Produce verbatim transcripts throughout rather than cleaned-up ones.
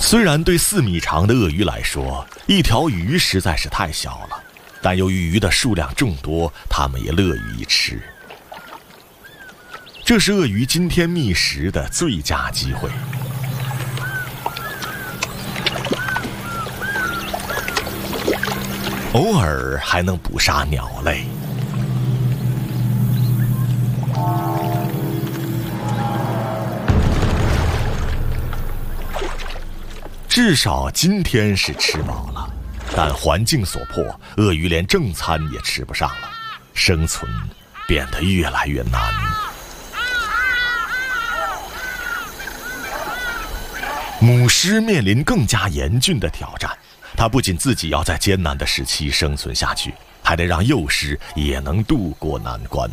虽然对四米长的鳄鱼来说，一条鱼实在是太小了，但由于鱼的数量众多，它们也乐于一吃。这是鳄鱼今天觅食的最佳机会。偶尔还能捕杀鸟类。至少今天是吃饱了，但环境所迫，鳄鱼连正餐也吃不上了，生存变得越来越难。母狮面临更加严峻的挑战，它不仅自己要在艰难的时期生存下去，还得让幼狮也能渡过难关。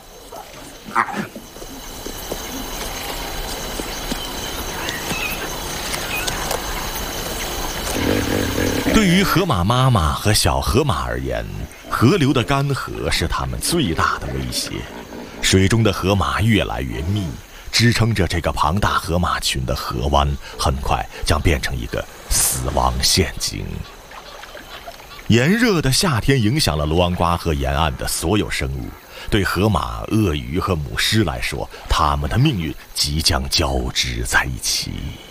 对于河马妈妈和小河马而言，河流的干涸是它们最大的威胁。水中的河马越来越密，支撑着这个庞大河马群的河湾，很快将变成一个死亡陷阱。炎热的夏天影响了罗昂瓜河沿岸的所有生物，对河马、鳄鱼和母狮来说，它们的命运即将交织在一起。